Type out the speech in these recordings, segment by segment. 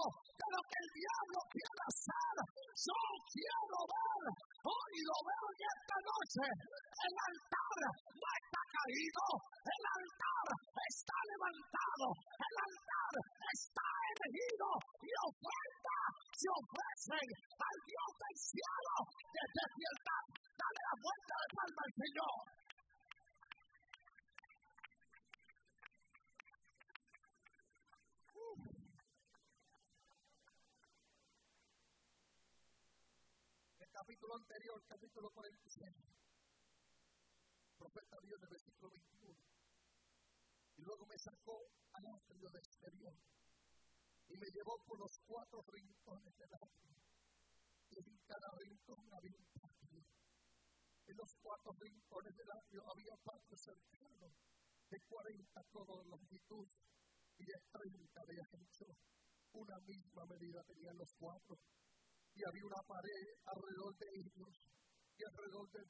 de lo que el diablo quiere hacer. Yo quiero ver, hoy lo veo en esta noche, el altar no está caído, el altar está levantado, el altar está erigido y ofrendas se ofrecen al Dios del cielo desde piedad. Dale la vuelta de palma al Señor. El capítulo anterior, capítulo 46, el profeta vio en el versículo 21 y luego me sacó al atrio de exterior y me llevó por los 4 rincones del atrio, y en cada rincón había un patio. En los 4 rincones del atrio había patios cercanos de 40 codos de longitud y de 30 de ancho. Una misma medida tenían los 4. Y había una pared alrededor de ellos, y alrededor de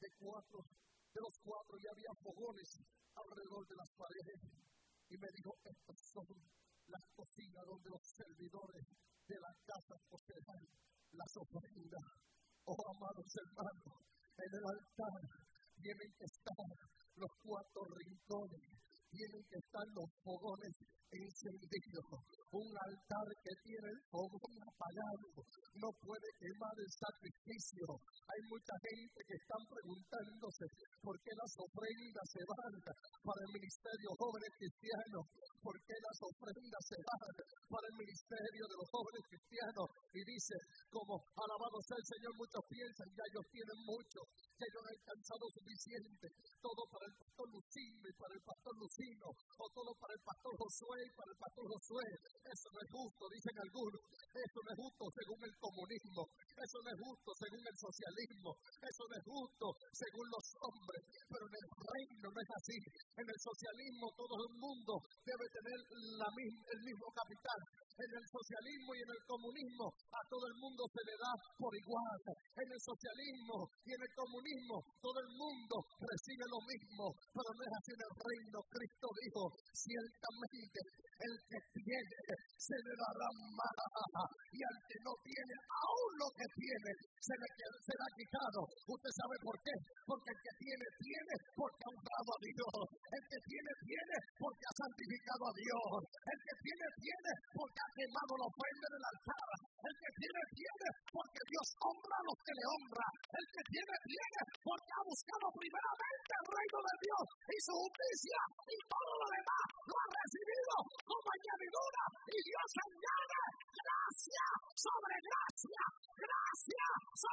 los 4, y había fogones alrededor de las paredes. Y me dijo, estas son las cocinas donde los servidores de la casa poseerán las ofrendas. Oh, amados hermanos, en el altar tienen que estar los 4 rincones, tienen que estar los fogones encendidos. Un altar que tiene el fogón apagado no puede quemar el sacrificio. Hay mucha gente que están preguntándose por qué las ofrendas se van para el ministerio jóvenes cristianos, por qué las ofrendas se van para el ministerio de los jóvenes cristianos. Y dice, como alabado sea el Señor, muchos piensan ya ellos tienen mucho, que ellos han alcanzado suficiente, todo para el pastor Lucino y para el pastor Lucino, o todo para el pastor Josué y para el pastor Josué. Eso no es justo, dicen algunos. Eso no es justo según el comunismo, eso no es justo según el socialismo, eso no es justo según los hombres. Pero en el reino no es así. En el socialismo todo el mundo debe tener el mismo capital. En el socialismo y en el comunismo a todo el mundo se le da por igual. En el socialismo y en el comunismo todo el mundo recibe lo mismo, pero no es así en el reino. Cristo dijo, ciertamente el que tiene se le dará más, y al que no tiene, aún lo que tiene se le será quitado. ¿Usted sabe por qué? Porque el que tiene porque ha honrado a Dios. El que tiene porque ha santificado a Dios. El que tiene porque ha quemado la ofrenda en el altar. El que tiene porque Dios honra a los que le honran. El que tiene porque ha buscado primeramente el reino de Dios y su justicia, y todo lo demás lo ha recibido como añadidura. Y Dios añade gracia sobre gracia, gracia